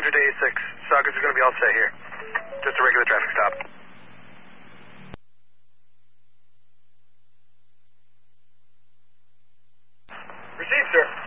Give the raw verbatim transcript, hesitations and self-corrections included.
Roger to A six. Saugus is going to be all set here. Just a regular traffic stop. Received, sir.